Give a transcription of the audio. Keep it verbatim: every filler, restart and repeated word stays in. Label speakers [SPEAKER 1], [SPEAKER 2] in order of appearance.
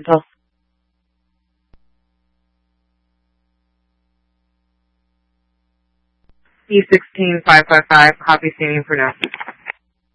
[SPEAKER 1] Until E sixteen five five five, copy, standing for now.